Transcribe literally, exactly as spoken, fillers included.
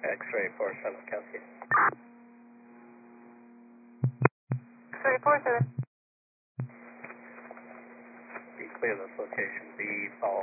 X-ray four seven, Kelsey. X-ray four seven. Be clear this location. Be followed.